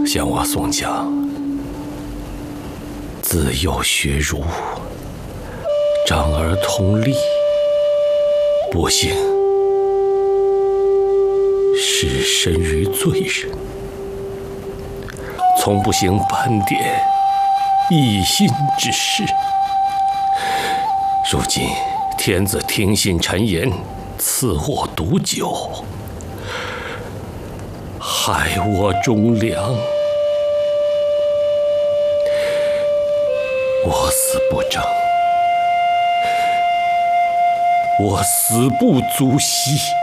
向我宋江，自幼学儒，长而通历，不幸失身于罪人，从不行半点一心之事。如今天子听信谗言，赐我毒酒，害我忠良。我死不争，我死不足惜。